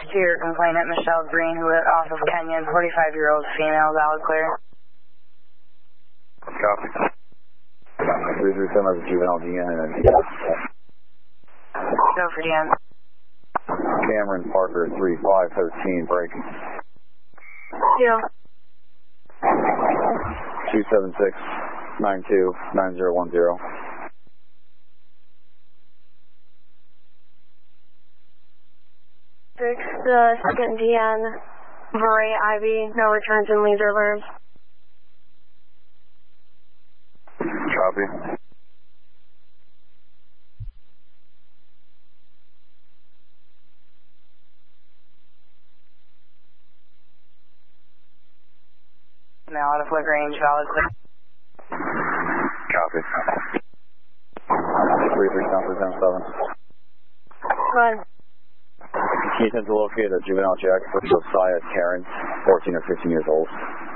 to your complainant, Michelle Green, who lit off of Kenyon, 45-year-old female, valid clear. Copy. 337 as a juvenile DN and Go for DN. Cameron Parker 3513 break. Deal. 276-92-9010. 6, the second DN, Varay Ivy, no returns and leader alerts. Copy. Now out of LaGrange, valid clear. Copy. 33 7. Go ahead. Can you attempt to locate a juvenile Jack for Josiah Karen, 14 or 15 years old?